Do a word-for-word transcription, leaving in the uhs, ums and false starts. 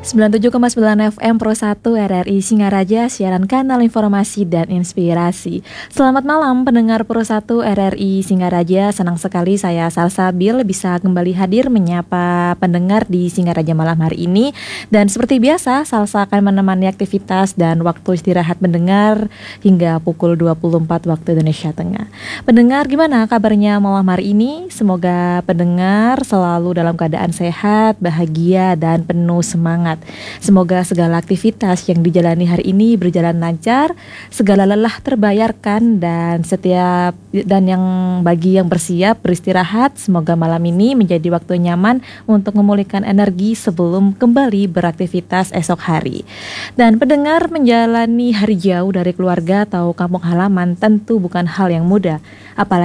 sembilan puluh tujuh koma sembilan F M Pro satu R R I Singaraja, siaran kanal informasi dan inspirasi. Selamat malam pendengar Pro satu R R I Singaraja. Senang sekali saya Salsabil bisa kembali hadir menyapa pendengar di Singaraja malam hari ini. Dan seperti biasa, Salsa akan menemani aktivitas dan waktu istirahat pendengar hingga pukul dua puluh empat waktu Indonesia Tengah. Pendengar, gimana kabarnya malam hari ini? Semoga pendengar selalu dalam keadaan sehat, bahagia, dan penuh semangat. Semoga segala aktivitas yang dijalani hari ini berjalan lancar, segala lelah terbayarkan, dan setiap dan yang bagi yang bersiap beristirahat, semoga malam ini menjadi waktu nyaman untuk memulihkan energi sebelum kembali beraktivitas esok hari. Dan pendengar, menjalani hari jauh dari keluarga atau kampung halaman tentu bukan hal yang mudah, apalagi